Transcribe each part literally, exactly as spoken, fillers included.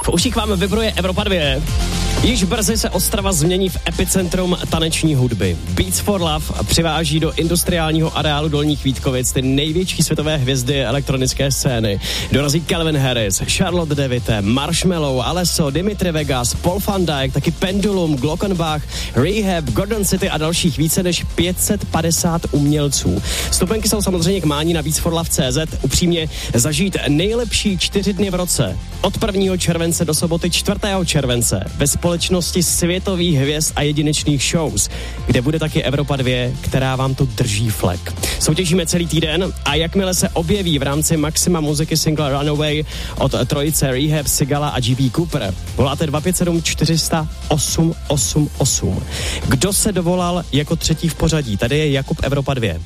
Koušík vám vybroje Evropa dvě. Již brzy se Ostrava změní v epicentrum taneční hudby. Beats for Love přiváží do industriálního areálu Dolních Vítkovic ty největší světové hvězdy elektronické scény. Dorazí Calvin Harris, Charlotte David, Marshmello, Alesso, Dimitri Vegas, Paul van Dijk, taky Pendulum, Glockenbach, Rehab, Gordon City a dalších více než pět set padesát umělců. Vstupenky jsou samozřejmě k mání na beats for love tečka cé zet. Upřímně zažít nejlepší čtyři dny v roce. Od prvního července do soboty čtvrtého července ve společnosti světových hvězd a jedinečných shows, kde bude taky Evropa dvě, která vám tu drží flek. Soutěžíme celý týden a jakmile se objeví v rámci Maxima muziky single Runaway od trojice Rehab, Sigala a G P Cooper, voláte dva pět sedm čtyři sta osm osm osm. Kdo se dovolal jako třetí v pořadí? Tady je Jakub, Evropa dvě.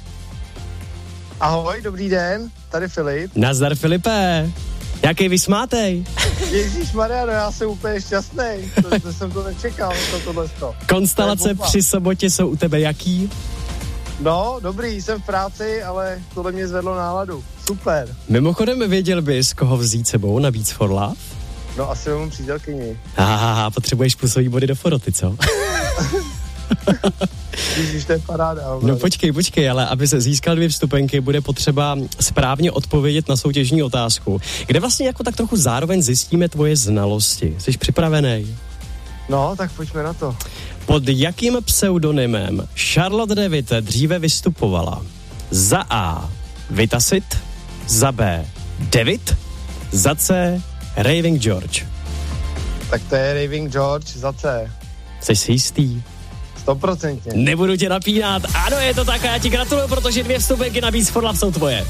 Ahoj, dobrý den, tady Filip. Nazdar, Filipe. Jaký vysmátej? Ježíšmarja, no já jsem úplně šťastnej. To, to jsem to nečekal, to tohle to. Konstelace při sobotě jsou u tebe jaký? No, dobrý, jsem v práci, ale tohle mě zvedlo náladu. Super. Mimochodem, věděl bys, koho vzít sebou na Beats for Love? No, asi mám přítelkyni. Haha, potřebuješ plusový body do foroty, co? Ježíš, to je paráda. No počkej, počkej, ale aby se získal dvě vstupenky, bude potřeba správně odpovědět na soutěžní otázku, kde vlastně jako tak trochu zároveň zjistíme tvoje znalosti. Jsi připravený? No, tak pojďme na to. Pod jakým pseudonymem Charlotte David dříve vystupovala? Za A. Vitasit, za B. David, za C. Raving George. Tak to je Raving George za C. Jsi si jistý? Stoprocentně. Nebudu tě napínat. Ano, je to tak a já ti gratuluju, protože dvě vstupenky na Beats for Love jsou tvoje.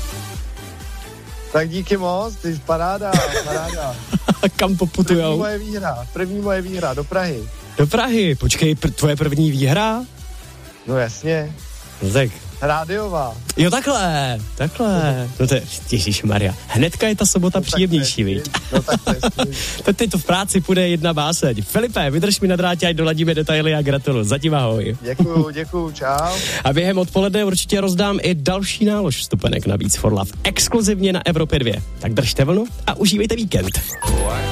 Tak díky moc, ty jsi paráda, paráda. Kam poputujou? První moje výhra, první moje výhra, do Prahy. Do Prahy, počkej, pr- tvoje první výhra? No jasně. No tak. Rádiová. Jo, takhle, takhle. No to je, ježišmarja, hnedka je ta sobota no, příjemnější, viď? No tak to je tak teď to v práci půjde jedna báseň. Filipe, vydrž mi na drátě, ať doladíme detaily a gratuluju. Zatím ahoj. Děkuju, děkuju, čau. A během odpoledne určitě rozdám i další nálož vstupenek na Beats for Love. Exkluzivně na Evropě dvě. Tak držte vlnu a užívejte víkend.